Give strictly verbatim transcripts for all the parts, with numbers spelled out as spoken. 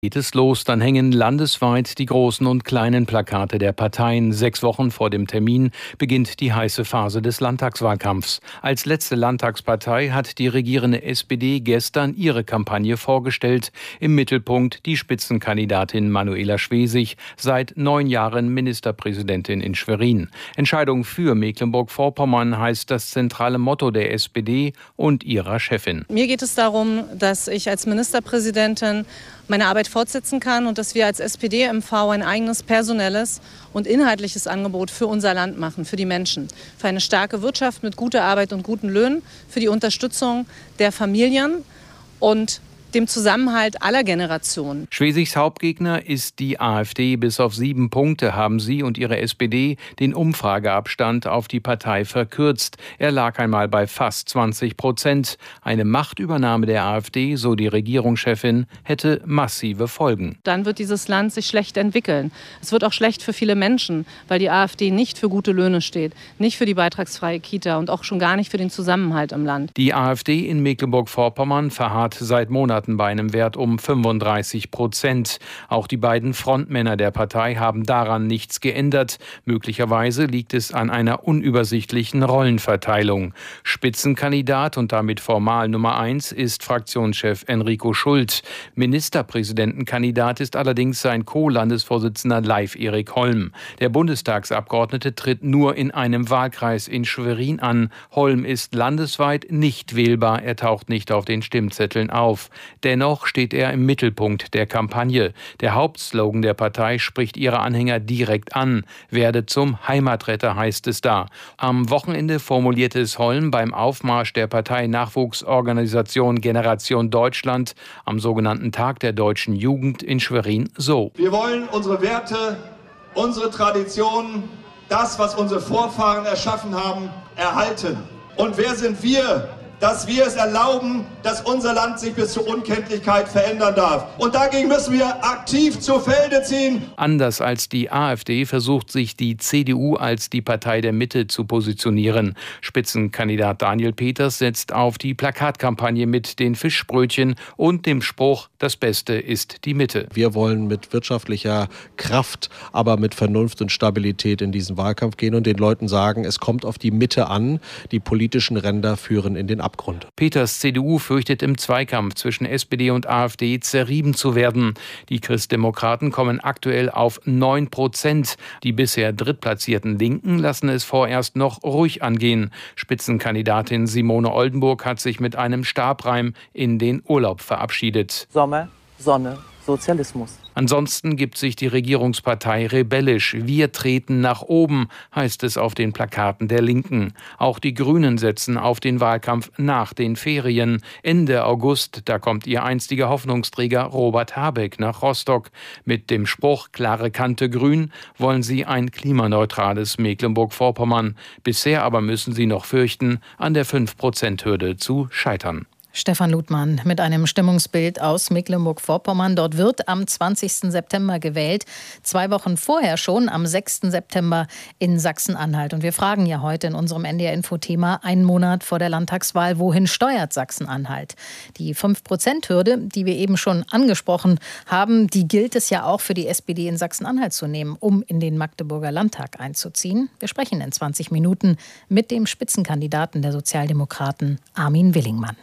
Geht es los, dann hängen landesweit die großen und kleinen Plakate der Parteien. Sechs Wochen vor dem Termin beginnt die heiße Phase des Landtagswahlkampfs. Als letzte Landtagspartei hat die regierende S P D gestern ihre Kampagne vorgestellt. Im Mittelpunkt die Spitzenkandidatin Manuela Schwesig, seit neun Jahren Ministerpräsidentin in Schwerin. Entscheidung für Mecklenburg-Vorpommern heißt das zentrale Motto der S P D und ihrer Chefin. Mir geht es darum, dass ich als Ministerpräsidentin meine Arbeit fortsetzen kann und dass wir als S P D M V ein eigenes personelles und inhaltliches Angebot für unser Land machen, für die Menschen. Für eine starke Wirtschaft mit guter Arbeit und guten Löhnen, für die Unterstützung der Familien und dem Zusammenhalt aller Generationen. Schwesigs Hauptgegner ist die AfD. Bis auf sieben Punkte haben sie und ihre S P D den Umfrageabstand auf die Partei verkürzt. Er lag einmal bei fast zwanzig Prozent. Eine Machtübernahme der AfD, so die Regierungschefin, hätte massive Folgen. Dann wird dieses Land sich schlecht entwickeln. Es wird auch schlecht für viele Menschen, weil die AfD nicht für gute Löhne steht, nicht für die beitragsfreie Kita und auch schon gar nicht für den Zusammenhalt im Land. Die AfD in Mecklenburg-Vorpommern verharrt seit Monaten bei einem Wert um fünfunddreißig Prozent. Auch die beiden Frontmänner der Partei haben daran nichts geändert. Möglicherweise liegt es an einer unübersichtlichen Rollenverteilung. Spitzenkandidat und damit formal Nummer eins ist Fraktionschef Enrico Schult. Ministerpräsidentenkandidat ist allerdings sein Co-Landesvorsitzender Leif Erik Holm. Der Bundestagsabgeordnete tritt nur in einem Wahlkreis in Schwerin an. Holm ist landesweit nicht wählbar. Er taucht nicht auf den Stimmzetteln auf. Dennoch steht er im Mittelpunkt der Kampagne. Der Hauptslogan der Partei spricht ihre Anhänger direkt an. Werde zum Heimatretter, heißt es da. Am Wochenende formulierte es Holm beim Aufmarsch der Partei-Nachwuchsorganisation Generation Deutschland am sogenannten Tag der deutschen Jugend in Schwerin so. Wir wollen unsere Werte, unsere Traditionen, das, was unsere Vorfahren erschaffen haben, erhalten. Und wer sind wir, dass wir es erlauben, dass unser Land sich bis zur Unkenntlichkeit verändern darf. Und dagegen müssen wir aktiv zu Felde ziehen. Anders als die AfD versucht sich die C D U als die Partei der Mitte zu positionieren. Spitzenkandidat Daniel Peters setzt auf die Plakatkampagne mit den Fischbrötchen und dem Spruch, das Beste ist die Mitte. Wir wollen mit wirtschaftlicher Kraft, aber mit Vernunft und Stabilität in diesen Wahlkampf gehen und den Leuten sagen, es kommt auf die Mitte an, die politischen Ränder führen in den Abgrund. Peters C D U fürchtet im Zweikampf zwischen S P D und AfD zerrieben zu werden. Die Christdemokraten kommen aktuell auf neun Prozent. Die bisher drittplatzierten Linken lassen es vorerst noch ruhig angehen. Spitzenkandidatin Simone Oldenburg hat sich mit einem Stabreim in den Urlaub verabschiedet. Sommer, Sonne, Sozialismus. Ansonsten gibt sich die Regierungspartei rebellisch. Wir treten nach oben, heißt es auf den Plakaten der Linken. Auch die Grünen setzen auf den Wahlkampf nach den Ferien. Ende August, da kommt ihr einstiger Hoffnungsträger Robert Habeck nach Rostock. Mit dem Spruch klare Kante grün wollen sie ein klimaneutrales Mecklenburg-Vorpommern. Bisher aber müssen sie noch fürchten, an der fünf Prozent Hürde zu scheitern. Stefan Ludmann mit einem Stimmungsbild aus Mecklenburg-Vorpommern. Dort wird am zwanzigsten September gewählt. Zwei Wochen vorher schon, am sechsten September in Sachsen-Anhalt. Und wir fragen ja heute in unserem N D R-Info-Thema, einen Monat vor der Landtagswahl, wohin steuert Sachsen-Anhalt? Die fünf Prozent Hürde, die wir eben schon angesprochen haben, die gilt es ja auch für die S P D in Sachsen-Anhalt zu nehmen, um in den Magdeburger Landtag einzuziehen. Wir sprechen in zwanzig Minuten mit dem Spitzenkandidaten der Sozialdemokraten, Armin Willingmann.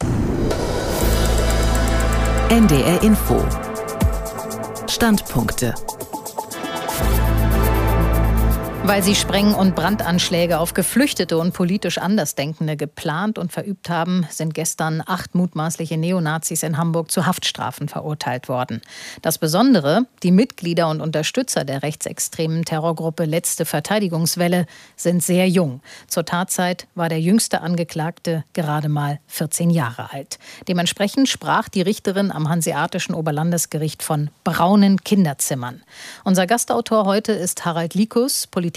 N D R Info. Standpunkte. Weil sie Spreng- und Brandanschläge auf Geflüchtete und politisch Andersdenkende geplant und verübt haben, sind gestern acht mutmaßliche Neonazis in Hamburg zu Haftstrafen verurteilt worden. Das Besondere, die Mitglieder und Unterstützer der rechtsextremen Terrorgruppe Letzte Verteidigungswelle sind sehr jung. Zur Tatzeit war der jüngste Angeklagte gerade mal vierzehn Jahre alt. Dementsprechend sprach die Richterin am Hanseatischen Oberlandesgericht von braunen Kinderzimmern. Unser Gastautor heute ist Harald Likus, Politik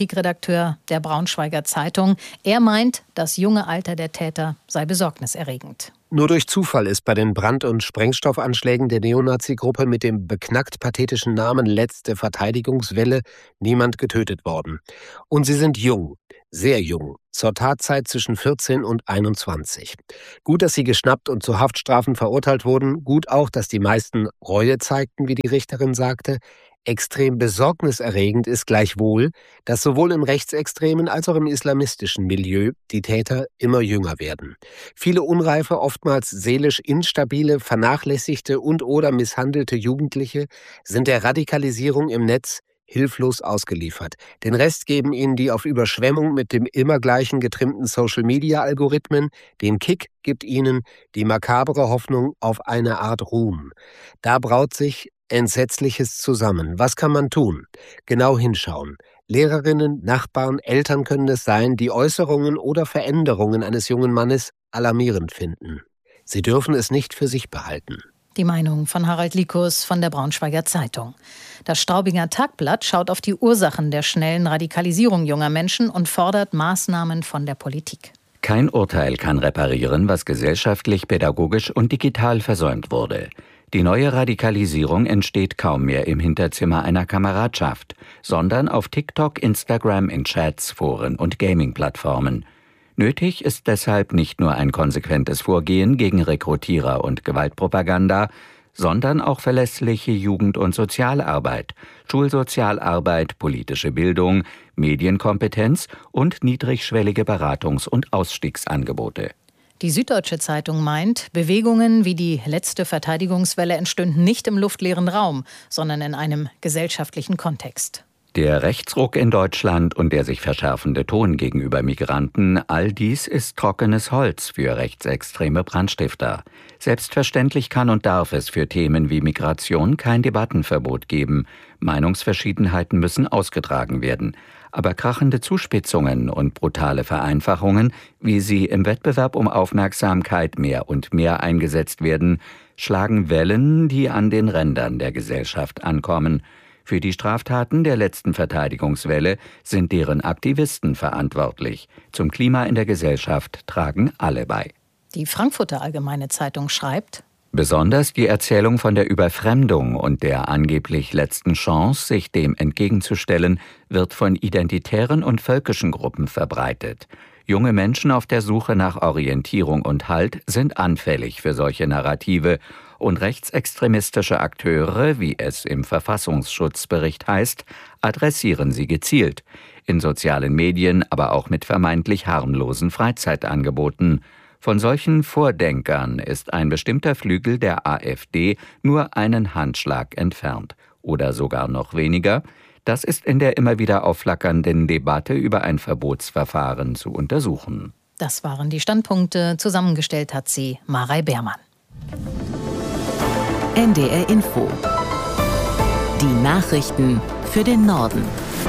Politikredakteur der Braunschweiger Zeitung. Er meint, das junge Alter der Täter sei besorgniserregend. Nur durch Zufall ist bei den Brand- und Sprengstoffanschlägen der Neonazi-Gruppe mit dem beknackt pathetischen Namen Letzte Verteidigungswelle niemand getötet worden. Und sie sind jung, sehr jung, zur Tatzeit zwischen vierzehn und einundzwanzig. Gut, dass sie geschnappt und zu Haftstrafen verurteilt wurden. Gut auch, dass die meisten Reue zeigten, wie die Richterin sagte. Extrem besorgniserregend ist gleichwohl, dass sowohl im rechtsextremen als auch im islamistischen Milieu die Täter immer jünger werden. Viele unreife, oftmals seelisch instabile, vernachlässigte und oder misshandelte Jugendliche sind der Radikalisierung im Netz hilflos ausgeliefert. Den Rest geben ihnen die auf Überschwemmung mit dem immer gleichen getrimmten Social-Media-Algorithmen. Den Kick gibt ihnen die makabere Hoffnung auf eine Art Ruhm. Da braut sich Entsetzliches zusammen. Was kann man tun? Genau hinschauen. Lehrerinnen, Nachbarn, Eltern können es sein, die Äußerungen oder Veränderungen eines jungen Mannes alarmierend finden. Sie dürfen es nicht für sich behalten. Die Meinung von Harald Likus von der Braunschweiger Zeitung. Das Staubinger Tagblatt schaut auf die Ursachen der schnellen Radikalisierung junger Menschen und fordert Maßnahmen von der Politik. Kein Urteil kann reparieren, was gesellschaftlich, pädagogisch und digital versäumt wurde. Die neue Radikalisierung entsteht kaum mehr im Hinterzimmer einer Kameradschaft, sondern auf TikTok, Instagram, in Chats, Foren und Gaming-Plattformen. Nötig ist deshalb nicht nur ein konsequentes Vorgehen gegen Rekrutierer und Gewaltpropaganda, sondern auch verlässliche Jugend- und Sozialarbeit, Schulsozialarbeit, politische Bildung, Medienkompetenz und niedrigschwellige Beratungs- und Ausstiegsangebote. Die Süddeutsche Zeitung meint, Bewegungen wie die letzte Verteidigungswelle entstünden nicht im luftleeren Raum, sondern in einem gesellschaftlichen Kontext. Der Rechtsruck in Deutschland und der sich verschärfende Ton gegenüber Migranten, all dies ist trockenes Holz für rechtsextreme Brandstifter. Selbstverständlich kann und darf es für Themen wie Migration kein Debattenverbot geben. Meinungsverschiedenheiten müssen ausgetragen werden. Aber krachende Zuspitzungen und brutale Vereinfachungen, wie sie im Wettbewerb um Aufmerksamkeit mehr und mehr eingesetzt werden, schlagen Wellen, die an den Rändern der Gesellschaft ankommen. Für die Straftaten der letzten Verteidigungswelle sind deren Aktivisten verantwortlich. Zum Klima in der Gesellschaft tragen alle bei. Die Frankfurter Allgemeine Zeitung schreibt: Besonders die Erzählung von der Überfremdung und der angeblich letzten Chance, sich dem entgegenzustellen, wird von identitären und völkischen Gruppen verbreitet. Junge Menschen auf der Suche nach Orientierung und Halt sind anfällig für solche Narrative und rechtsextremistische Akteure, wie es im Verfassungsschutzbericht heißt, adressieren sie gezielt. In sozialen Medien, aber auch mit vermeintlich harmlosen Freizeitangeboten. Von solchen Vordenkern ist ein bestimmter Flügel der AfD nur einen Handschlag entfernt. Oder sogar noch weniger. Das ist in der immer wieder aufflackernden Debatte über ein Verbotsverfahren zu untersuchen. Das waren die Standpunkte. Zusammengestellt hat sie Marei Beermann. N D R Info. Die Nachrichten für den Norden.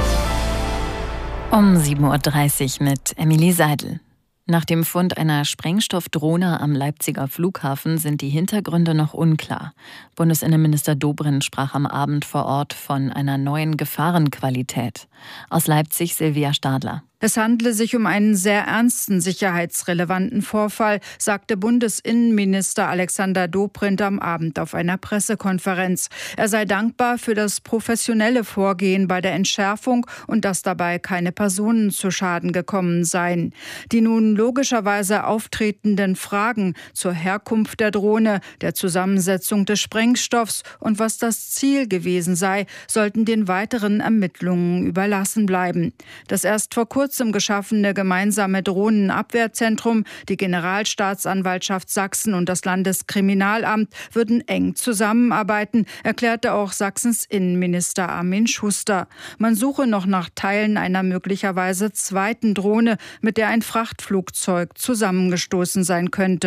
Um sieben Uhr dreißig mit Emilie Seidel. Nach dem Fund einer Sprengstoffdrohne am Leipziger Flughafen sind die Hintergründe noch unklar. Bundesinnenminister Dobrindt sprach am Abend vor Ort von einer neuen Gefahrenqualität. Aus Leipzig Silvia Stadler. Es handle sich um einen sehr ernsten sicherheitsrelevanten Vorfall, sagte Bundesinnenminister Alexander Dobrindt am Abend auf einer Pressekonferenz. Er sei dankbar für das professionelle Vorgehen bei der Entschärfung und dass dabei keine Personen zu Schaden gekommen seien. Die nun logischerweise auftretenden Fragen zur Herkunft der Drohne, der Zusammensetzung des Sprengstoffs und was das Ziel gewesen sei, sollten den weiteren Ermittlungen überlassen bleiben. Das erst vor kurzem geschaffene gemeinsame Drohnenabwehrzentrum, die Generalstaatsanwaltschaft Sachsen und das Landeskriminalamt würden eng zusammenarbeiten, erklärte auch Sachsens Innenminister Armin Schuster. Man suche noch nach Teilen einer möglicherweise zweiten Drohne, mit der ein Frachtflugzeug zusammengestoßen sein könnte.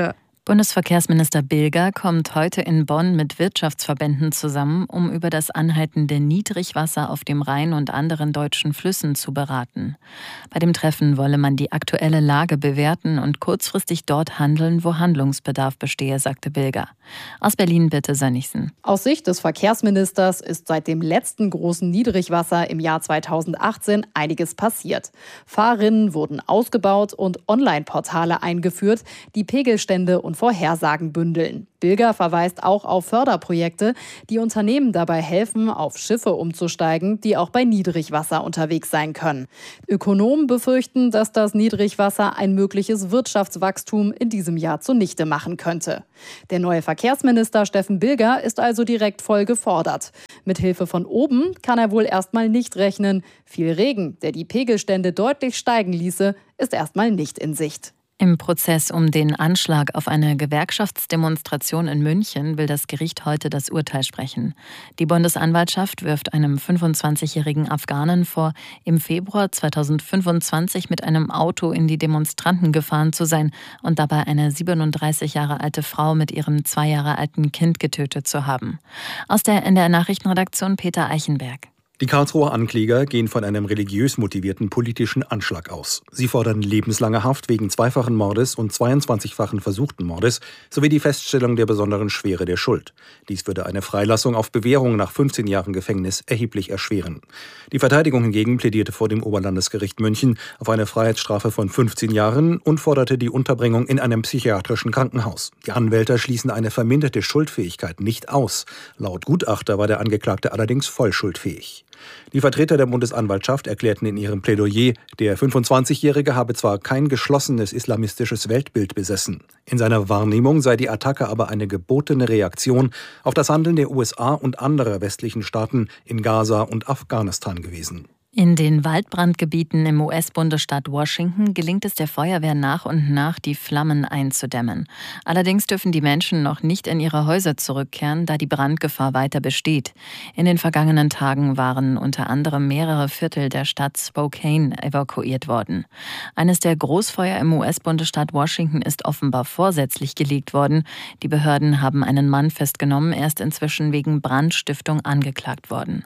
Bundesverkehrsminister Bilger kommt heute in Bonn mit Wirtschaftsverbänden zusammen, um über das anhaltende Niedrigwasser auf dem Rhein und anderen deutschen Flüssen zu beraten. Bei dem Treffen wolle man die aktuelle Lage bewerten und kurzfristig dort handeln, wo Handlungsbedarf bestehe, sagte Bilger. Aus Berlin Birte Sönnigsen. Aus Sicht des Verkehrsministers ist seit dem letzten großen Niedrigwasser im Jahr zweitausendachtzehn einiges passiert. Fahrrinnen wurden ausgebaut und Online-Portale eingeführt, die Pegelstände und Vorhersagen bündeln. Bilger verweist auch auf Förderprojekte, die Unternehmen dabei helfen, auf Schiffe umzusteigen, die auch bei Niedrigwasser unterwegs sein können. Ökonomen befürchten, dass das Niedrigwasser ein mögliches Wirtschaftswachstum in diesem Jahr zunichte machen könnte. Der neue Verkehrsminister Steffen Bilger ist also direkt voll gefordert. Mit Hilfe von oben kann er wohl erstmal nicht rechnen. Viel Regen, der die Pegelstände deutlich steigen ließe, ist erstmal nicht in Sicht. Im Prozess um den Anschlag auf eine Gewerkschaftsdemonstration in München will das Gericht heute das Urteil sprechen. Die Bundesanwaltschaft wirft einem fünfundzwanzigjährigen Afghanen vor, im Februar zweitausendfünfundzwanzig mit einem Auto in die Demonstranten gefahren zu sein und dabei eine siebenunddreißig Jahre alte Frau mit ihrem zwei Jahre alten Kind getötet zu haben. Aus der N D R-Nachrichtenredaktion Peter Eichenberg. Die Karlsruher Ankläger gehen von einem religiös motivierten politischen Anschlag aus. Sie fordern lebenslange Haft wegen zweifachen Mordes und zweiundzwanzigfachen versuchten Mordes sowie die Feststellung der besonderen Schwere der Schuld. Dies würde eine Freilassung auf Bewährung nach fünfzehn Jahren Gefängnis erheblich erschweren. Die Verteidigung hingegen plädierte vor dem Oberlandesgericht München auf eine Freiheitsstrafe von fünfzehn Jahren und forderte die Unterbringung in einem psychiatrischen Krankenhaus. Die Anwälte schließen eine verminderte Schuldfähigkeit nicht aus. Laut Gutachter war der Angeklagte allerdings voll schuldfähig. Die Vertreter der Bundesanwaltschaft erklärten in ihrem Plädoyer, der fünfundzwanzigjährige habe zwar kein geschlossenes islamistisches Weltbild besessen. In seiner Wahrnehmung sei die Attacke aber eine gebotene Reaktion auf das Handeln der U S A und anderer westlichen Staaten in Gaza und Afghanistan gewesen. In den Waldbrandgebieten im U S-Bundesstaat Washington gelingt es der Feuerwehr nach und nach, die Flammen einzudämmen. Allerdings dürfen die Menschen noch nicht in ihre Häuser zurückkehren, da die Brandgefahr weiter besteht. In den vergangenen Tagen waren unter anderem mehrere Viertel der Stadt Spokane evakuiert worden. Eines der Großfeuer im U S-Bundesstaat Washington ist offenbar vorsätzlich gelegt worden. Die Behörden haben einen Mann festgenommen, er ist inzwischen wegen Brandstiftung angeklagt worden.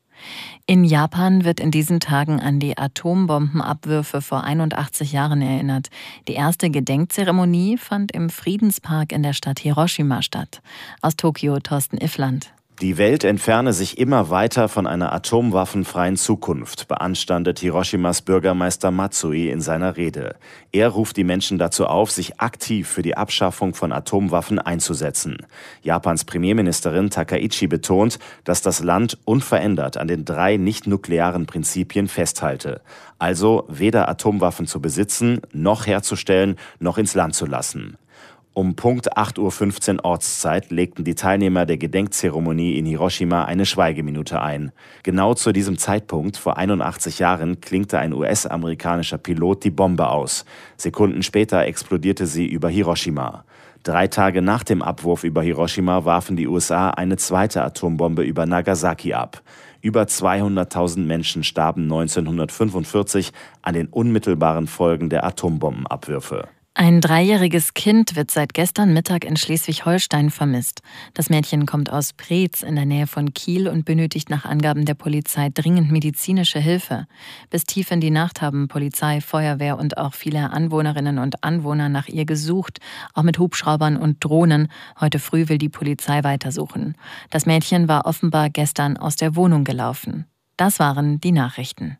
In Japan wird in diesen Tagen an die Atombombenabwürfe vor einundachtzig Jahren erinnert. Die erste Gedenkzeremonie fand im Friedenspark in der Stadt Hiroshima statt. Aus Tokio Thorsten Iffland. Die Welt entferne sich immer weiter von einer atomwaffenfreien Zukunft, beanstandet Hiroshimas Bürgermeister Matsui in seiner Rede. Er ruft die Menschen dazu auf, sich aktiv für die Abschaffung von Atomwaffen einzusetzen. Japans Premierministerin Takaichi betont, dass das Land unverändert an den drei nicht-nuklearen Prinzipien festhalte. Also weder Atomwaffen zu besitzen, noch herzustellen, noch ins Land zu lassen. Um Punkt acht Uhr fünfzehn Ortszeit legten die Teilnehmer der Gedenkzeremonie in Hiroshima eine Schweigeminute ein. Genau zu diesem Zeitpunkt, vor einundachtzig Jahren, klinkte ein U S-amerikanischer Pilot die Bombe aus. Sekunden später explodierte sie über Hiroshima. Drei Tage nach dem Abwurf über Hiroshima warfen die U S A eine zweite Atombombe über Nagasaki ab. Über zweihunderttausend Menschen starben neunzehnhundertfünfundvierzig an den unmittelbaren Folgen der Atombombenabwürfe. Ein dreijähriges Kind wird seit gestern Mittag in Schleswig-Holstein vermisst. Das Mädchen kommt aus Preetz in der Nähe von Kiel und benötigt nach Angaben der Polizei dringend medizinische Hilfe. Bis tief in die Nacht haben Polizei, Feuerwehr und auch viele Anwohnerinnen und Anwohner nach ihr gesucht, auch mit Hubschraubern und Drohnen. Heute früh will die Polizei weitersuchen. Das Mädchen war offenbar gestern aus der Wohnung gelaufen. Das waren die Nachrichten.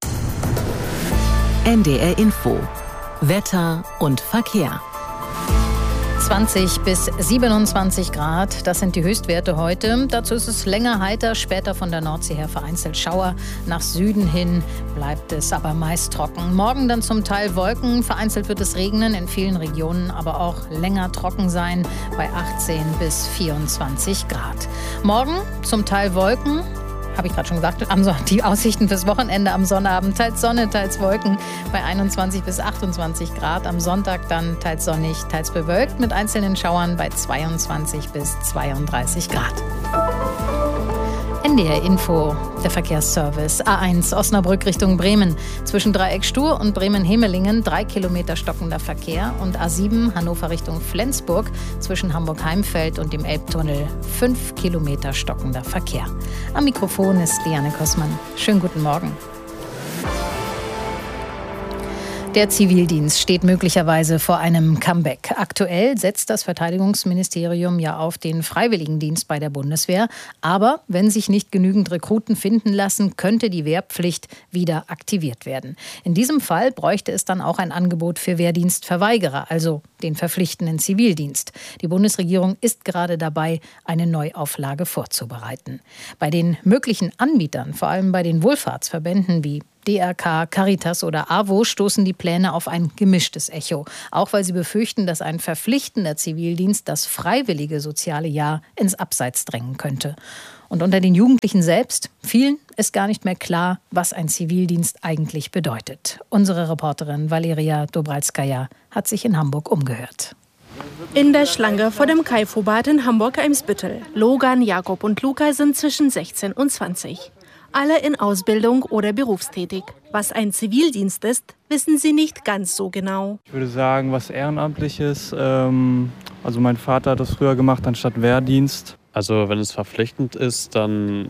N D R Info. Wetter und Verkehr. zwanzig bis siebenundzwanzig Grad, das sind die Höchstwerte heute. Dazu ist es länger heiter, später von der Nordsee her vereinzelt Schauer. Nach Süden hin bleibt es aber meist trocken. Morgen dann zum Teil Wolken, vereinzelt wird es regnen, in vielen Regionen aber auch länger trocken sein, bei achtzehn bis vierundzwanzig Grad. Morgen zum Teil Wolken. Habe ich gerade schon gesagt, die Aussichten fürs Wochenende am Sonnabend, teils Sonne, teils Wolken bei einundzwanzig bis achtundzwanzig Grad. Am Sonntag dann teils sonnig, teils bewölkt mit einzelnen Schauern bei zweiundzwanzig bis zweiunddreißig Grad. N D R Info, der Verkehrsservice. A eins Osnabrück Richtung Bremen. Zwischen Dreieck Stur und Bremen-Hemelingen drei Kilometer stockender Verkehr. Und A sieben Hannover Richtung Flensburg. Zwischen Hamburg-Heimfeld und dem Elbtunnel fünf Kilometer stockender Verkehr. Am Mikrofon ist Liane Kossmann. Schönen guten Morgen. Der Zivildienst steht möglicherweise vor einem Comeback. Aktuell setzt das Verteidigungsministerium ja auf den Freiwilligendienst bei der Bundeswehr. Aber wenn sich nicht genügend Rekruten finden lassen, könnte die Wehrpflicht wieder aktiviert werden. In diesem Fall bräuchte es dann auch ein Angebot für Wehrdienstverweigerer, also den verpflichtenden Zivildienst. Die Bundesregierung ist gerade dabei, eine Neuauflage vorzubereiten. Bei den möglichen Anbietern, vor allem bei den Wohlfahrtsverbänden wie D R K, Caritas oder A W O, stoßen die Pläne auf ein gemischtes Echo. Auch weil sie befürchten, dass ein verpflichtender Zivildienst das freiwillige soziale Jahr ins Abseits drängen könnte. Und unter den Jugendlichen selbst, vielen ist gar nicht mehr klar, was ein Zivildienst eigentlich bedeutet. Unsere Reporterin Valeria Dobralskaja hat sich in Hamburg umgehört. In der Schlange vor dem Kaifobad in Hamburg-Eimsbüttel. Logan, Jakob und Luca sind zwischen sechzehn und zwanzig. Alle in Ausbildung oder berufstätig. Was ein Zivildienst ist, wissen sie nicht ganz so genau. Ich würde sagen, was Ehrenamtliches. Ähm, also mein Vater hat das früher gemacht anstatt Wehrdienst. Also wenn es verpflichtend ist, dann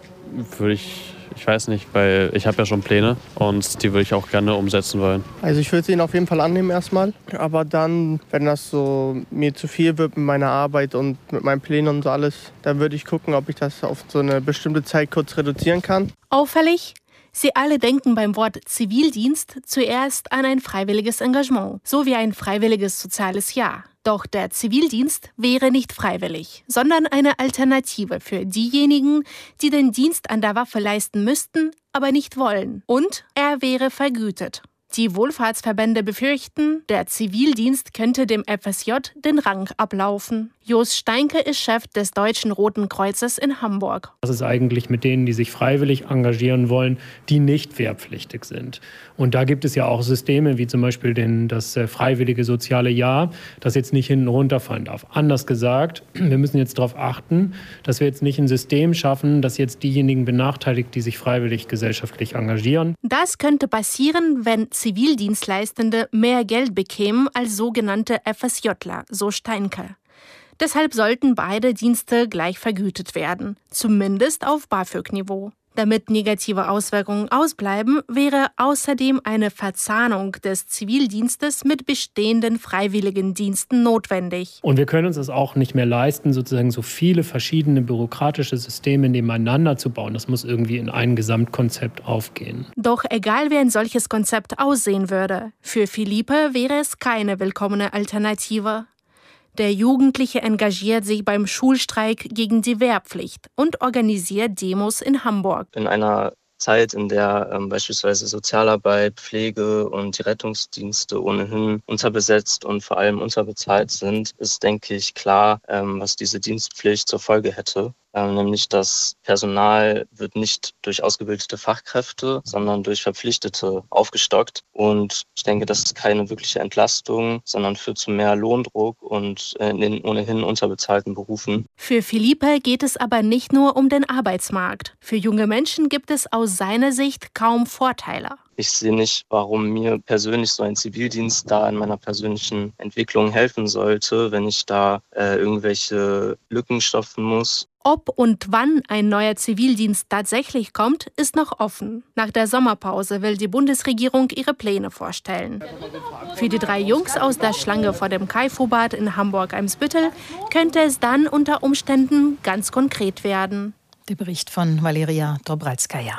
würde ich, ich weiß nicht, weil ich habe ja schon Pläne und die würde ich auch gerne umsetzen wollen. Also ich würde ihn auf jeden Fall annehmen erstmal. Aber dann, wenn das so mir zu viel wird mit meiner Arbeit und mit meinen Plänen und so alles, dann würde ich gucken, ob ich das auf so eine bestimmte Zeit kurz reduzieren kann. Auffällig? Sie alle denken beim Wort Zivildienst zuerst an ein freiwilliges Engagement, so wie ein freiwilliges soziales Jahr. Doch der Zivildienst wäre nicht freiwillig, sondern eine Alternative für diejenigen, die den Dienst an der Waffe leisten müssten, aber nicht wollen. Und er wäre vergütet. Die Wohlfahrtsverbände befürchten, der Zivildienst könnte dem F S J den Rang ablaufen. Jos Steinke ist Chef des Deutschen Roten Kreuzes in Hamburg. Das ist eigentlich mit denen, die sich freiwillig engagieren wollen, die nicht wehrpflichtig sind. Und da gibt es ja auch Systeme, wie zum Beispiel den, das freiwillige soziale Jahr, das jetzt nicht hinten runterfallen darf. Anders gesagt, wir müssen jetzt darauf achten, dass wir jetzt nicht ein System schaffen, das jetzt diejenigen benachteiligt, die sich freiwillig gesellschaftlich engagieren. Das könnte passieren, wenn Zivildienstleistende mehr Geld bekämen als sogenannte F S Jler, so Steinke. Deshalb sollten beide Dienste gleich vergütet werden, zumindest auf BAföG-Niveau. Damit negative Auswirkungen ausbleiben, wäre außerdem eine Verzahnung des Zivildienstes mit bestehenden Freiwilligendiensten notwendig. Und wir können uns das auch nicht mehr leisten, sozusagen so viele verschiedene bürokratische Systeme nebeneinander zu bauen. Das muss irgendwie in ein Gesamtkonzept aufgehen. Doch egal, wie ein solches Konzept aussehen würde, für Philippe wäre es keine willkommene Alternative. Der Jugendliche engagiert sich beim Schulstreik gegen die Wehrpflicht und organisiert Demos in Hamburg. In einer Zeit, in der ähm, beispielsweise Sozialarbeit, Pflege und die Rettungsdienste ohnehin unterbesetzt und vor allem unterbezahlt sind, ist, denke ich, klar, ähm, was diese Dienstpflicht zur Folge hätte. Ähm, nämlich das Personal wird nicht durch ausgebildete Fachkräfte, sondern durch Verpflichtete aufgestockt. Und ich denke, das ist keine wirkliche Entlastung, sondern führt zu mehr Lohndruck und äh, in den ohnehin unterbezahlten Berufen. Für Philippe geht es aber nicht nur um den Arbeitsmarkt. Für junge Menschen gibt es aus seiner Sicht kaum Vorteile. Ich sehe nicht, warum mir persönlich so ein Zivildienst da in meiner persönlichen Entwicklung helfen sollte, wenn ich da äh, irgendwelche Lücken stopfen muss. Ob und wann ein neuer Zivildienst tatsächlich kommt, ist noch offen. Nach der Sommerpause will die Bundesregierung ihre Pläne vorstellen. Für die drei Jungs aus der Schlange vor dem Kaifobad in Hamburg-Eimsbüttel könnte es dann unter Umständen ganz konkret werden. Der Bericht von Valeria Dobralskaja.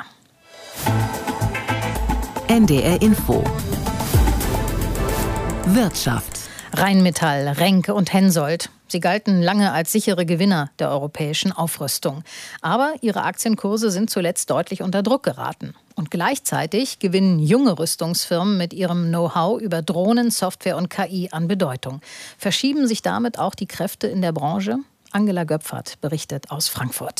N D R Info. Wirtschaft. Rheinmetall, Renke und Hensoldt. Sie galten lange als sichere Gewinner der europäischen Aufrüstung. Aber ihre Aktienkurse sind zuletzt deutlich unter Druck geraten. Und gleichzeitig gewinnen junge Rüstungsfirmen mit ihrem Know-how über Drohnen, Software und K I an Bedeutung. Verschieben sich damit auch die Kräfte in der Branche? Angela Göpfert berichtet aus Frankfurt.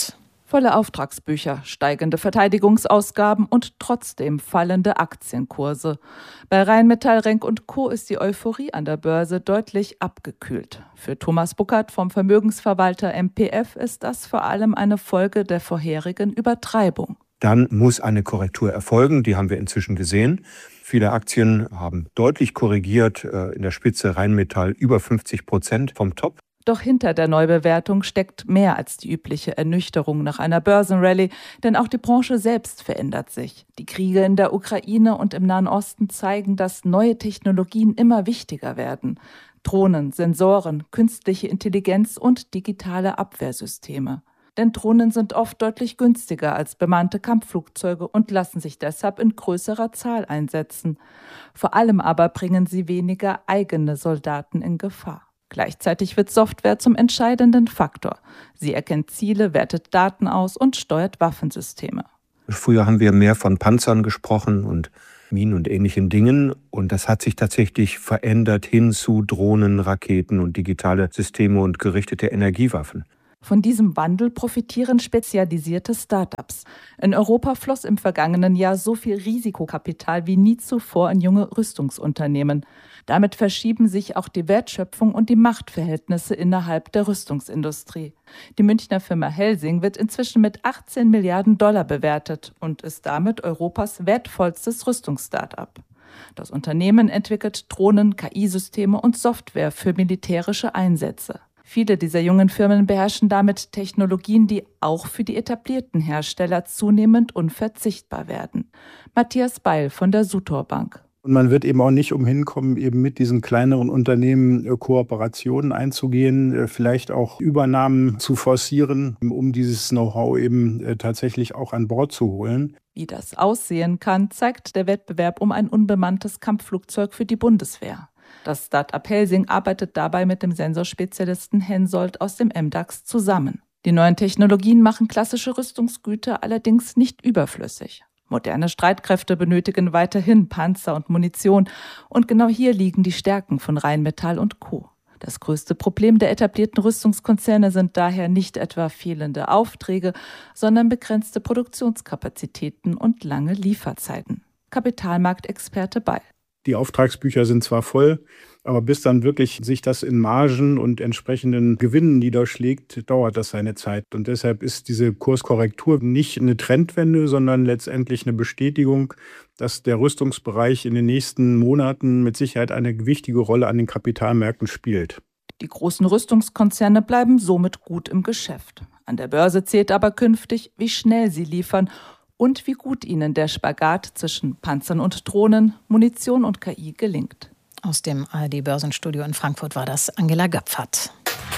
Volle Auftragsbücher, steigende Verteidigungsausgaben und trotzdem fallende Aktienkurse. Bei Rheinmetall, Renk und Co. ist die Euphorie an der Börse deutlich abgekühlt. Für Thomas Buckert vom Vermögensverwalter M P F ist das vor allem eine Folge der vorherigen Übertreibung. Dann muss eine Korrektur erfolgen, die haben wir inzwischen gesehen. Viele Aktien haben deutlich korrigiert, in der Spitze Rheinmetall über fünfzig Prozent vom Top. Doch hinter der Neubewertung steckt mehr als die übliche Ernüchterung nach einer Börsenrallye, denn auch die Branche selbst verändert sich. Die Kriege in der Ukraine und im Nahen Osten zeigen, dass neue Technologien immer wichtiger werden. Drohnen, Sensoren, künstliche Intelligenz und digitale Abwehrsysteme. Denn Drohnen sind oft deutlich günstiger als bemannte Kampfflugzeuge und lassen sich deshalb in größerer Zahl einsetzen. Vor allem aber bringen sie weniger eigene Soldaten in Gefahr. Gleichzeitig wird Software zum entscheidenden Faktor. Sie erkennt Ziele, wertet Daten aus und steuert Waffensysteme. Früher haben wir mehr von Panzern gesprochen und Minen und ähnlichen Dingen. Und das hat sich tatsächlich verändert hin zu Drohnen, Raketen und digitale Systeme und gerichtete Energiewaffen. Von diesem Wandel profitieren spezialisierte Start-ups. In Europa floss im vergangenen Jahr so viel Risikokapital wie nie zuvor in junge Rüstungsunternehmen. Damit verschieben sich auch die Wertschöpfung und die Machtverhältnisse innerhalb der Rüstungsindustrie. Die Münchner Firma Helsing wird inzwischen mit achtzehn Milliarden Dollar bewertet und ist damit Europas wertvollstes Rüstungs-Start-up. Das Unternehmen entwickelt Drohnen, K I-Systeme und Software für militärische Einsätze. Viele dieser jungen Firmen beherrschen damit Technologien, die auch für die etablierten Hersteller zunehmend unverzichtbar werden. Matthias Beil von der Sutor Bank. Und man wird eben auch nicht umhin kommen, eben mit diesen kleineren Unternehmen äh, Kooperationen einzugehen, äh, vielleicht auch Übernahmen zu forcieren, um dieses Know-how eben äh, tatsächlich auch an Bord zu holen. Wie das aussehen kann, zeigt der Wettbewerb um ein unbemanntes Kampfflugzeug für die Bundeswehr. Das Start-up Helsing arbeitet dabei mit dem Sensorspezialisten Hensoldt aus dem M DAX zusammen. Die neuen Technologien machen klassische Rüstungsgüter allerdings nicht überflüssig. Moderne Streitkräfte benötigen weiterhin Panzer und Munition. Und genau hier liegen die Stärken von Rheinmetall und Co. Das größte Problem der etablierten Rüstungskonzerne sind daher nicht etwa fehlende Aufträge, sondern begrenzte Produktionskapazitäten und lange Lieferzeiten. Kapitalmarktexperte Beil. Die Auftragsbücher sind zwar voll, aber bis dann wirklich sich das in Margen und entsprechenden Gewinnen niederschlägt, dauert das seine Zeit. Und deshalb ist diese Kurskorrektur nicht eine Trendwende, sondern letztendlich eine Bestätigung, dass der Rüstungsbereich in den nächsten Monaten mit Sicherheit eine wichtige Rolle an den Kapitalmärkten spielt. Die großen Rüstungskonzerne bleiben somit gut im Geschäft. An der Börse zählt aber künftig, wie schnell sie liefern und wie gut ihnen der Spagat zwischen Panzern und Drohnen, Munition und K I gelingt. Aus dem A R D-Börsenstudio in Frankfurt war das Angela Göpfert.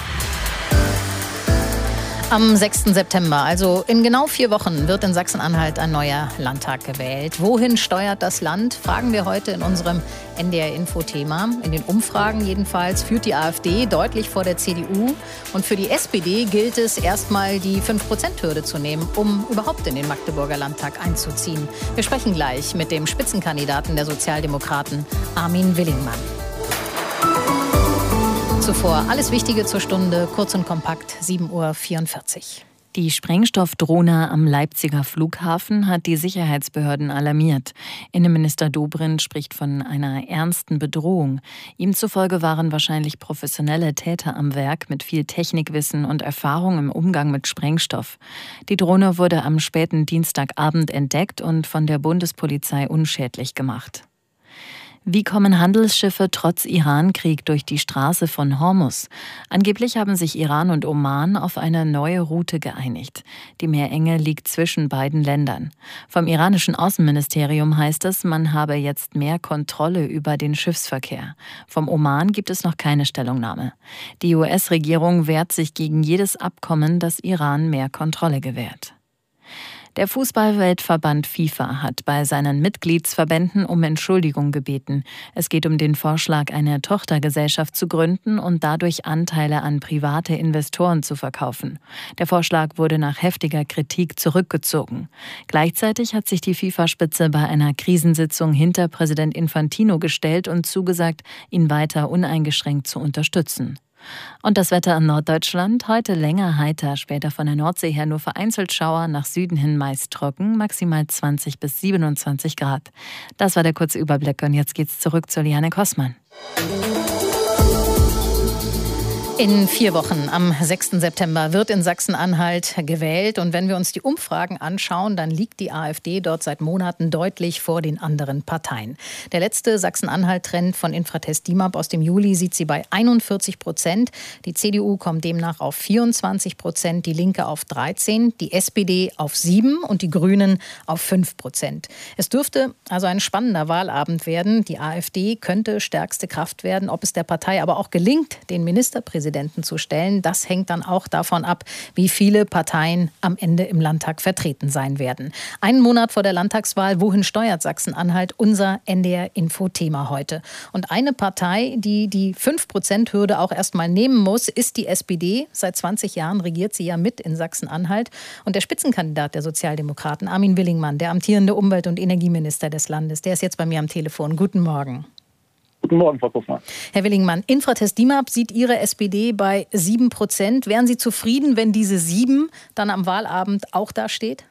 Am sechsten September, also in genau vier Wochen, wird in Sachsen-Anhalt ein neuer Landtag gewählt. Wohin steuert das Land? Fragen wir heute in unserem N D R-Info-Thema. In den Umfragen jedenfalls führt die AfD deutlich vor der C D U. Und für die S P D gilt es erstmal, die fünf Prozent Hürde zu nehmen, um überhaupt in den Magdeburger Landtag einzuziehen. Wir sprechen gleich mit dem Spitzenkandidaten der Sozialdemokraten, Armin Willingmann. Zuvor alles Wichtige zur Stunde, kurz und kompakt, sieben Uhr vierundvierzig. Die Sprengstoffdrohne am Leipziger Flughafen hat die Sicherheitsbehörden alarmiert. Innenminister Dobrindt spricht von einer ernsten Bedrohung. Ihm zufolge waren wahrscheinlich professionelle Täter am Werk mit viel Technikwissen und Erfahrung im Umgang mit Sprengstoff. Die Drohne wurde am späten Dienstagabend entdeckt und von der Bundespolizei unschädlich gemacht. Wie kommen Handelsschiffe trotz Iran-Krieg durch die Straße von Hormuz? Angeblich haben sich Iran und Oman auf eine neue Route geeinigt. Die Meerenge liegt zwischen beiden Ländern. Vom iranischen Außenministerium heißt es, man habe jetzt mehr Kontrolle über den Schiffsverkehr. Vom Oman gibt es noch keine Stellungnahme. Die U S-Regierung wehrt sich gegen jedes Abkommen, das Iran mehr Kontrolle gewährt. Der Fußballweltverband FIFA hat bei seinen Mitgliedsverbänden um Entschuldigung gebeten. Es geht um den Vorschlag, eine Tochtergesellschaft zu gründen und dadurch Anteile an private Investoren zu verkaufen. Der Vorschlag wurde nach heftiger Kritik zurückgezogen. Gleichzeitig hat sich die FIFA-Spitze bei einer Krisensitzung hinter Präsident Infantino gestellt und zugesagt, ihn weiter uneingeschränkt zu unterstützen. Und das Wetter in Norddeutschland, heute länger heiter, später von der Nordsee her nur vereinzelt Schauer, nach Süden hin meist trocken, maximal zwanzig bis siebenundzwanzig Grad. Das war der kurze Überblick und jetzt geht's zurück zu Liane Kossmann. In vier Wochen, am sechsten September, wird in Sachsen-Anhalt gewählt. Und wenn wir uns die Umfragen anschauen, dann liegt die AfD dort seit Monaten deutlich vor den anderen Parteien. Der letzte Sachsen-Anhalt-Trend von Infratest DIMAP aus dem Juli sieht sie bei einundvierzig Prozent. Die C D U kommt demnach auf vierundzwanzig Prozent, die Linke auf dreizehn, die S P D auf sieben und die Grünen auf fünf Prozent. Es dürfte also ein spannender Wahlabend werden. Die AfD könnte stärkste Kraft werden. Ob es der Partei aber auch gelingt, den Ministerpräsidenten zu stellen. Das hängt dann auch davon ab, wie viele Parteien am Ende im Landtag vertreten sein werden. Einen Monat vor der Landtagswahl, wohin steuert Sachsen-Anhalt? Unser N D R-Info-Thema heute. Und eine Partei, die die fünf Prozent Hürde auch erstmal nehmen muss, ist die S P D. Seit zwanzig Jahren regiert sie ja mit in Sachsen-Anhalt. Und der Spitzenkandidat der Sozialdemokraten, Armin Willingmann, der amtierende Umwelt- und Energieminister des Landes, der ist jetzt bei mir am Telefon. Guten Morgen. Guten Morgen, Frau Kuffmann. Herr Willingmann, Infratest DIMAP sieht Ihre S P D bei sieben Prozent. Wären Sie zufrieden, wenn diese sieben dann am Wahlabend auch da steht?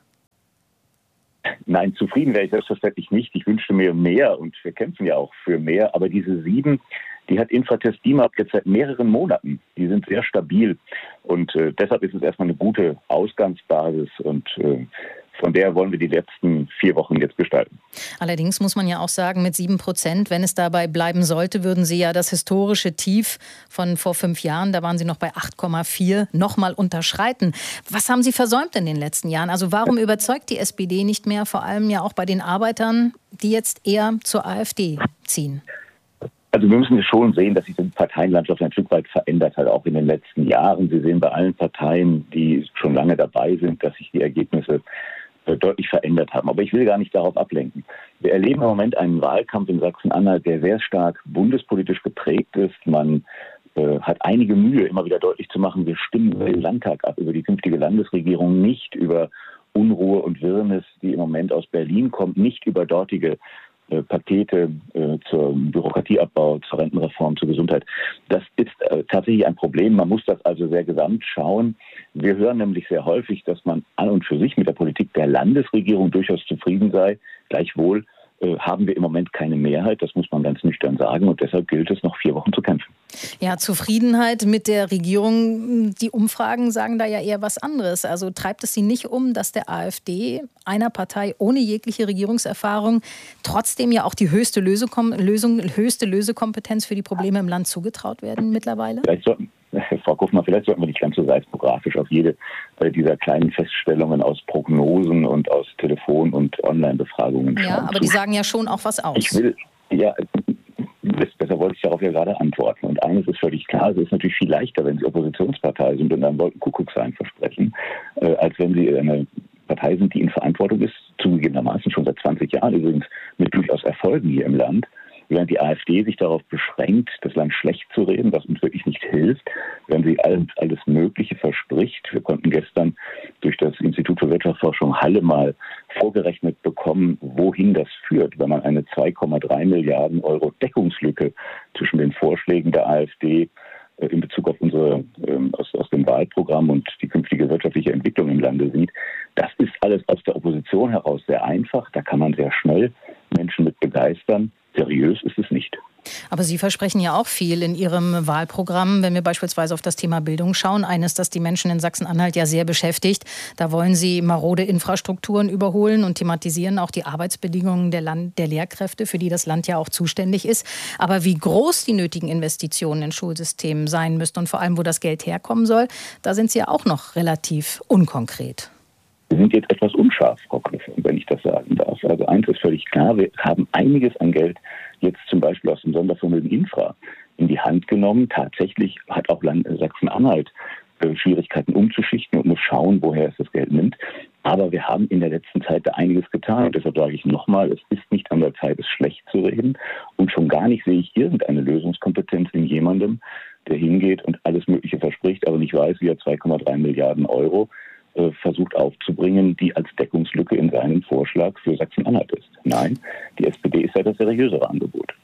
Nein, zufrieden wäre ich selbstverständlich nicht. Ich wünschte mir mehr und wir kämpfen ja auch für mehr. Aber diese sieben, die hat Infratest DIMAP jetzt seit mehreren Monaten. Die sind sehr stabil und äh, deshalb ist es erstmal eine gute Ausgangsbasis und äh, von der wollen wir die letzten vier Wochen jetzt gestalten. Allerdings muss man ja auch sagen, mit sieben Prozent, wenn es dabei bleiben sollte, würden Sie ja das historische Tief von vor fünf Jahren, da waren Sie noch bei acht Komma vier, nochmal unterschreiten. Was haben Sie versäumt in den letzten Jahren? Also warum überzeugt die S P D nicht mehr, vor allem ja auch bei den Arbeitern, die jetzt eher zur AfD ziehen? Also wir müssen schon sehen, dass sich die Parteienlandschaft ein Stück weit verändert hat, auch in den letzten Jahren. Sie sehen bei allen Parteien, die schon lange dabei sind, dass sich die Ergebnisse deutlich verändert haben. Aber ich will gar nicht darauf ablenken. Wir erleben im Moment einen Wahlkampf in Sachsen-Anhalt, der sehr stark bundespolitisch geprägt ist. Man äh, hat einige Mühe, immer wieder deutlich zu machen, wir stimmen über den Landtag ab, über die künftige Landesregierung, nicht über Unruhe und Wirrnis, die im Moment aus Berlin kommt, nicht über dortige äh, Pakete äh, zum Bürokratieabbau, zur Rentenreform, zur Gesundheit. Das ist äh, tatsächlich ein Problem. Man muss das also sehr gesamt schauen. Wir hören nämlich sehr häufig, dass man an und für sich mit der Politik der Landesregierung durchaus zufrieden sei. Gleichwohl äh, haben wir im Moment keine Mehrheit, das muss man ganz nüchtern sagen. Und deshalb gilt es, noch vier Wochen zu kämpfen. Ja, Zufriedenheit mit der Regierung. Die Umfragen sagen da ja eher was anderes. Also treibt es Sie nicht um, dass der AfD, einer Partei ohne jegliche Regierungserfahrung, trotzdem ja auch die höchste Lösung, Lösung, höchste Lösekompetenz für die Probleme im Land zugetraut werden mittlerweile? Vielleicht sollten Frau Kuffmann, vielleicht sollten wir nicht ganz so seismografisch auf jede dieser kleinen Feststellungen aus Prognosen und aus Telefon- und Online-Befragungen schauen. Ja, aber die sagen ja schon auch was aus. Ich will, ja, besser wollte ich darauf ja gerade antworten. Und eines ist völlig klar, es ist natürlich viel leichter, wenn Sie Oppositionspartei sind und dann Wolkenkuckucksheim versprechen, äh, als wenn Sie eine Partei sind, die in Verantwortung ist, zugegebenermaßen schon seit zwanzig Jahren übrigens mit durchaus Erfolgen hier im Land. Während die AfD sich darauf beschränkt, das Land schlecht zu reden, was uns wirklich nicht hilft, wenn sie alles, alles Mögliche verspricht. Wir konnten gestern durch das Institut für Wirtschaftsforschung Halle mal vorgerechnet bekommen, wohin das führt, wenn man eine zwei Komma drei Milliarden Euro Deckungslücke zwischen den Vorschlägen der AfD in Bezug auf unsere ähm, aus, aus dem Wahlprogramm und die künftige wirtschaftliche Entwicklung im Lande sieht. Das ist alles aus der Opposition heraus sehr einfach. Da kann man sehr schnell Menschen mit begeistern. Seriös ist es nicht. Aber Sie versprechen ja auch viel in Ihrem Wahlprogramm, wenn wir beispielsweise auf das Thema Bildung schauen. Eines, das die Menschen in Sachsen-Anhalt ja sehr beschäftigt. Da wollen Sie marode Infrastrukturen überholen und thematisieren auch die Arbeitsbedingungen der, Land- der Lehrkräfte, für die das Land ja auch zuständig ist. Aber wie groß die nötigen Investitionen in Schulsystemen sein müssten und vor allem, wo das Geld herkommen soll, da sind Sie ja auch noch relativ unkonkret. Wir sind jetzt etwas unscharf, Frau Knüffel, wenn ich das sagen darf. Also eins ist völlig klar, wir haben einiges an Geld jetzt zum Beispiel aus dem Sondervermögen Infra in die Hand genommen. Tatsächlich hat auch Land Sachsen-Anhalt äh, Schwierigkeiten umzuschichten und muss schauen, woher es das Geld nimmt. Aber wir haben in der letzten Zeit da einiges getan. Und deshalb sage ich nochmal, es ist nicht an der Zeit, es schlecht zu reden. Und schon gar nicht sehe ich irgendeine Lösungskompetenz in jemandem, der hingeht und alles Mögliche verspricht, aber nicht weiß, wie er zwei Komma drei Milliarden Euro versucht aufzubringen, die als Deckungslücke in seinem Vorschlag für Sachsen-Anhalt ist. Nein, die S P D ist ja das seriösere Angebot.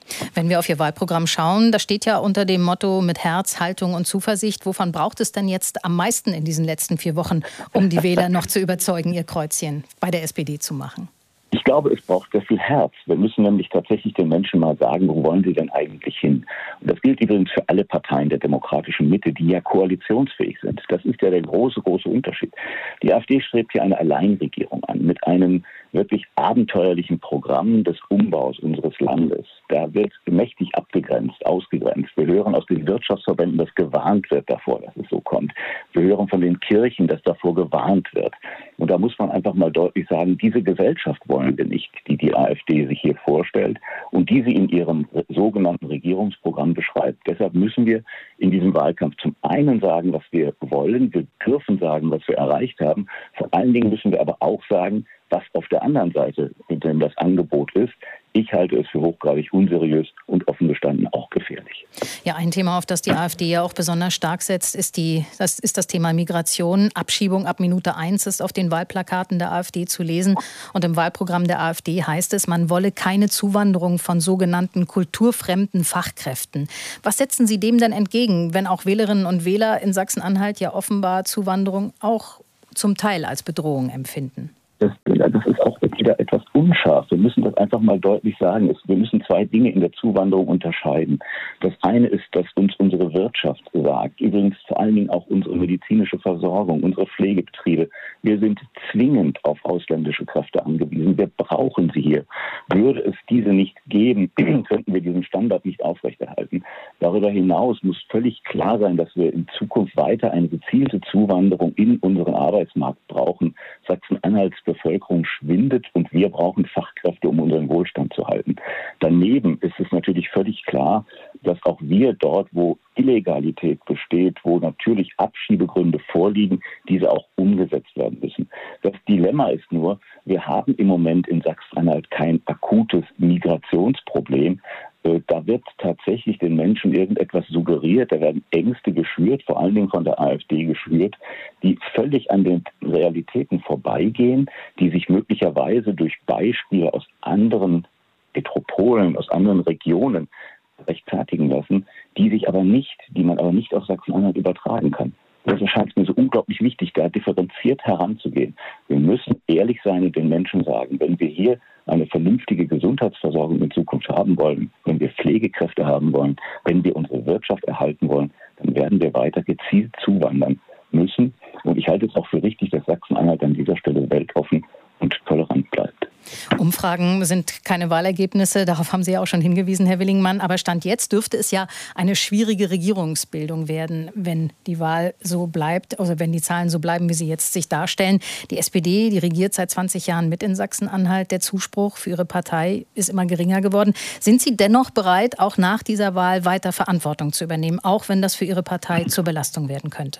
Wenn wir auf Ihr Wahlprogramm schauen, da steht ja unter dem Motto mit Herz, Haltung und Zuversicht. Wovon braucht es denn jetzt am meisten in diesen letzten vier Wochen, um die Wähler noch zu überzeugen, ihr Kreuzchen bei der S P D zu machen? Ich glaube, es braucht sehr viel Herz. Wir müssen nämlich tatsächlich den Menschen mal sagen, wo wollen sie denn eigentlich hin? Und das gilt übrigens für alle Parteien der demokratischen Mitte, die ja koalitionsfähig sind. Das ist ja der große, große Unterschied. Die AfD strebt hier eine Alleinregierung an mit einem wirklich abenteuerlichen Programm des Umbaus unseres Landes. Da wird mächtig abgegrenzt, ausgegrenzt. Wir hören aus den Wirtschaftsverbänden, dass gewarnt wird davor, dass es so kommt. Wir hören von den Kirchen, dass davor gewarnt wird. Und da muss man einfach mal deutlich sagen, diese Gesellschaft wollen wir nicht, die die AfD sich hier vorstellt und die sie in ihrem sogenannten Regierungsprogramm beschreibt. Deshalb müssen wir in diesem Wahlkampf zum einen sagen, was wir wollen. Wir dürfen sagen, was wir erreicht haben. Vor allen Dingen müssen wir aber auch sagen, was auf der anderen Seite denn das Angebot ist. Ich halte es für hochgradig unseriös und offen gestanden auch gefährlich. Ja, ein Thema, auf das die AfD ja auch besonders stark setzt, ist, die, das, ist das Thema Migration. Abschiebung ab Minute eins ist auf den Wahlplakaten der AfD zu lesen. Und im Wahlprogramm der AfD heißt es, man wolle keine Zuwanderung von sogenannten kulturfremden Fachkräften. Was setzen Sie dem denn entgegen, wenn auch Wählerinnen und Wähler in Sachsen-Anhalt ja offenbar Zuwanderung auch zum Teil als Bedrohung empfinden? Das, das ist auch wieder etwas unscharf. Wir müssen das einfach mal deutlich sagen. Wir müssen zwei Dinge in der Zuwanderung unterscheiden. Das eine ist, dass uns unsere Wirtschaft sagt, übrigens vor allen Dingen auch unsere medizinische Versorgung, unsere Pflegebetriebe. Wir sind zwingend auf ausländische Kräfte angewiesen. Wir brauchen sie hier. Würde es diese nicht geben, könnten wir diesen Standard nicht aufrechterhalten. Darüber hinaus muss völlig klar sein, dass wir in Zukunft weiter eine gezielte Zuwanderung in unseren Arbeitsmarkt brauchen. Sachsen-Anhalts Bevölkerung schwindet und wir brauchen Fachkräfte, um unseren Wohlstand zu halten. Daneben ist es natürlich völlig klar, dass auch wir dort, wo Illegalität besteht, wo natürlich Abschiebegründe vorliegen, diese auch umgesetzt werden müssen. Das Dilemma ist nur, wir haben im Moment in Sachsen-Anhalt kein akutes Migrationsproblem. Da wird tatsächlich den Menschen irgendetwas suggeriert, da werden Ängste geschürt, vor allen Dingen von der AfD geschürt, die völlig an den Realitäten vorbeigehen, die sich möglicherweise durch Beispiele aus anderen Metropolen, aus anderen Regionen rechtfertigen lassen, die sich aber nicht, die man aber nicht auf Sachsen-Anhalt übertragen kann. Deshalb scheint es mir so unglaublich wichtig, da differenziert heranzugehen. Wir müssen ehrlich sein und den Menschen sagen, wenn wir hier eine vernünftige Gesundheitsversorgung in Zukunft haben wollen, wenn wir Pflegekräfte haben wollen, wenn wir unsere Wirtschaft erhalten wollen, dann werden wir weiter gezielt zuwandern müssen. Und ich halte es auch für richtig, dass Sachsen-Anhalt an dieser Stelle weltoffen und tolerant bleibt. Umfragen sind keine Wahlergebnisse, darauf haben Sie ja auch schon hingewiesen, Herr Willingmann. Aber Stand jetzt dürfte es ja eine schwierige Regierungsbildung werden, wenn die Wahl so bleibt, also wenn die Zahlen so bleiben, wie sie jetzt sich darstellen. Die S P D, die regiert seit zwanzig Jahren mit in Sachsen-Anhalt. Der Zuspruch für Ihre Partei ist immer geringer geworden. Sind Sie dennoch bereit, auch nach dieser Wahl weiter Verantwortung zu übernehmen, auch wenn das für Ihre Partei zur Belastung werden könnte?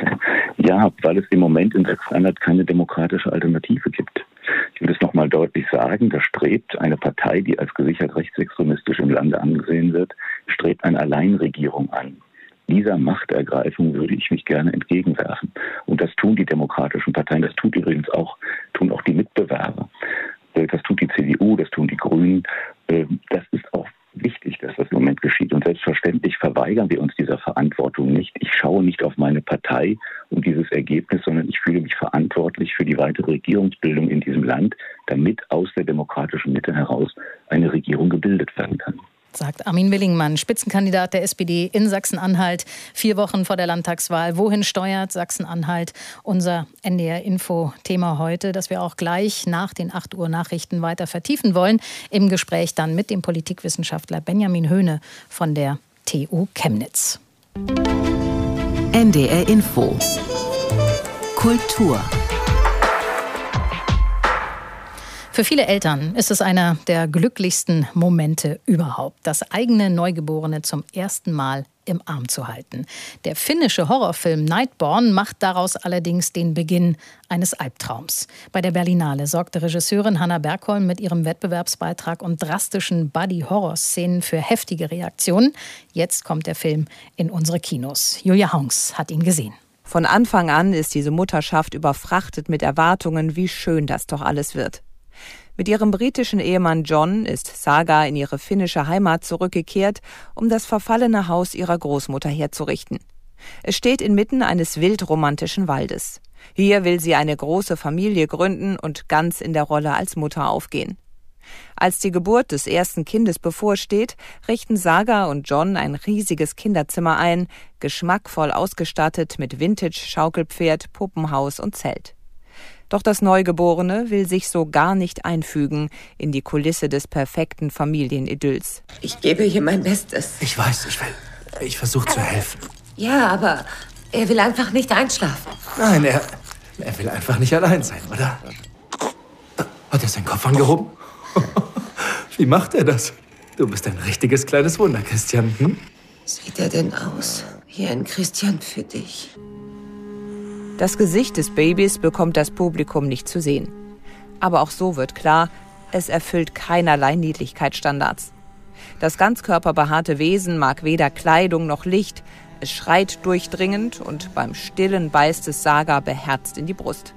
Ja, weil es im Moment in Sachsen-Anhalt keine demokratische Alternative gibt. Ich will es noch mal deutlich sagen, da strebt eine Partei, die als gesichert rechtsextremistisch im Lande angesehen wird, strebt eine Alleinregierung an. Dieser Machtergreifung würde ich mich gerne entgegenwerfen. Und das tun die demokratischen Parteien, das tut übrigens auch, tun auch die Mitbewerber. Das tut die C D U, das tun die Grünen. Das ist auch wichtig, dass das im Moment geschieht. Und selbstverständlich verweigern wir uns dieser Verantwortung nicht. Ich schaue nicht auf meine Partei und dieses Ergebnis, sondern ich fühle mich verantwortlich für die weitere Regierungsbildung in diesem Land, damit aus der demokratischen Mitte heraus eine Regierung gebildet werden kann. Sagt Armin Willingmann, Spitzenkandidat der S P D in Sachsen-Anhalt, vier Wochen vor der Landtagswahl. Wohin steuert Sachsen-Anhalt? Unser N D R-Info-Thema heute, das wir auch gleich nach den acht Uhr Nachrichten weiter vertiefen wollen. Im Gespräch dann mit dem Politikwissenschaftler Benjamin Höhne von der T U Chemnitz. N D R-Info. Kultur. Für viele Eltern ist es einer der glücklichsten Momente überhaupt, das eigene Neugeborene zum ersten Mal im Arm zu halten. Der finnische Horrorfilm Nightborn macht daraus allerdings den Beginn eines Albtraums. Bei der Berlinale sorgte Regisseurin Hanna Bergholm mit ihrem Wettbewerbsbeitrag und drastischen Buddy-Horror-Szenen für heftige Reaktionen. Jetzt kommt der Film in unsere Kinos. Julia Hongs hat ihn gesehen. Von Anfang an ist diese Mutterschaft überfrachtet mit Erwartungen, wie schön das doch alles wird. Mit ihrem britischen Ehemann John ist Saga in ihre finnische Heimat zurückgekehrt, um das verfallene Haus ihrer Großmutter herzurichten. Es steht inmitten eines wildromantischen Waldes. Hier will sie eine große Familie gründen und ganz in der Rolle als Mutter aufgehen. Als die Geburt des ersten Kindes bevorsteht, richten Saga und John ein riesiges Kinderzimmer ein, geschmackvoll ausgestattet mit Vintage-Schaukelpferd, Puppenhaus und Zelt. Doch das Neugeborene will sich so gar nicht einfügen in die Kulisse des perfekten Familienidylls. Ich gebe hier mein Bestes. Ich weiß, ich will. Ich versuche zu helfen. Ja, aber er will einfach nicht einschlafen. Nein, er, er will einfach nicht allein sein, oder? Hat er seinen Kopf angehoben? Wie macht er das? Du bist ein richtiges kleines Wunder, Christian. Hm? Sieht er denn aus wie ein Christian für dich? Das Gesicht des Babys bekommt das Publikum nicht zu sehen. Aber auch so wird klar, es erfüllt keinerlei Niedlichkeitsstandards. Das ganzkörperbehaarte Wesen mag weder Kleidung noch Licht. Es schreit durchdringend und beim Stillen beißt es Saga beherzt in die Brust.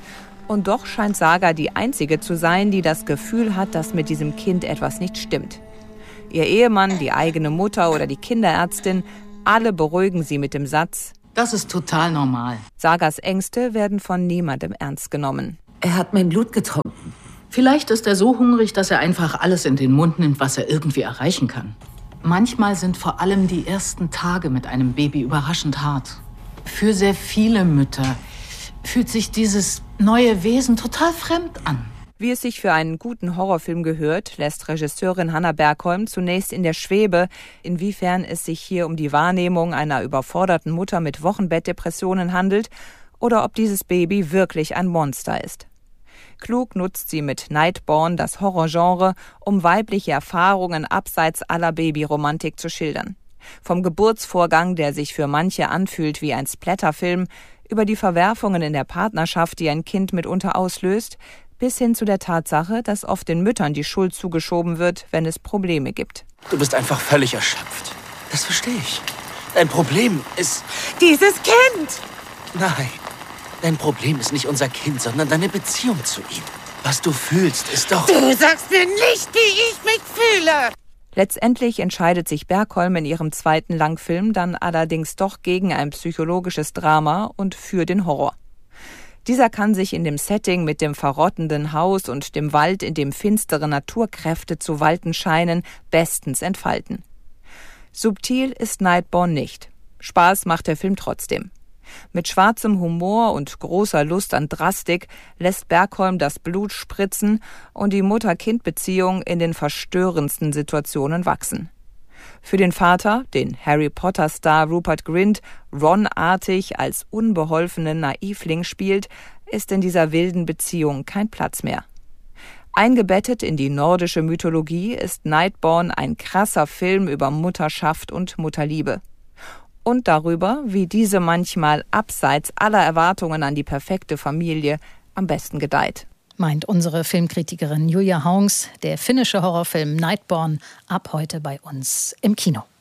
Und doch scheint Saga die Einzige zu sein, die das Gefühl hat, dass mit diesem Kind etwas nicht stimmt. Ihr Ehemann, die eigene Mutter oder die Kinderärztin, alle beruhigen sie mit dem Satz: Das ist total normal. Sagas Ängste werden von niemandem ernst genommen. Er hat mein Blut getrunken. Vielleicht ist er so hungrig, dass er einfach alles in den Mund nimmt, was er irgendwie erreichen kann. Manchmal sind vor allem die ersten Tage mit einem Baby überraschend hart. Für sehr viele Mütter fühlt sich dieses neue Wesen total fremd an. Wie es sich für einen guten Horrorfilm gehört, lässt Regisseurin Hanna Bergholm zunächst in der Schwebe, inwiefern es sich hier um die Wahrnehmung einer überforderten Mutter mit Wochenbettdepressionen handelt oder ob dieses Baby wirklich ein Monster ist. Klug nutzt sie mit Nightborn das Horrorgenre, um weibliche Erfahrungen abseits aller Babyromantik zu schildern. Vom Geburtsvorgang, der sich für manche anfühlt wie ein Splatterfilm, über die Verwerfungen in der Partnerschaft, die ein Kind mitunter auslöst, bis hin zu der Tatsache, dass oft den Müttern die Schuld zugeschoben wird, wenn es Probleme gibt. Du bist einfach völlig erschöpft. Das verstehe ich. Dein Problem ist... Dieses Kind! Nein, dein Problem ist nicht unser Kind, sondern deine Beziehung zu ihm. Was du fühlst, ist doch... Du sagst mir nicht, wie ich mich fühle! Letztendlich entscheidet sich Bergholm in ihrem zweiten Langfilm dann allerdings doch gegen ein psychologisches Drama und für den Horror. Dieser kann sich in dem Setting mit dem verrottenden Haus und dem Wald, in dem finstere Naturkräfte zu walten scheinen, bestens entfalten. Subtil ist Nightborn nicht. Spaß macht der Film trotzdem. Mit schwarzem Humor und großer Lust an Drastik lässt Bergholm das Blut spritzen und die Mutter-Kind-Beziehung in den verstörendsten Situationen wachsen. Für den Vater, den Harry-Potter-Star Rupert Grint Ron-artig als unbeholfenen Naivling spielt, ist in dieser wilden Beziehung kein Platz mehr. Eingebettet in die nordische Mythologie ist Nightborn ein krasser Film über Mutterschaft und Mutterliebe. Und darüber, wie diese manchmal abseits aller Erwartungen an die perfekte Familie am besten gedeiht. Meint unsere Filmkritikerin Julia Haunks, der finnische Horrorfilm Nightborn ab heute bei uns im Kino.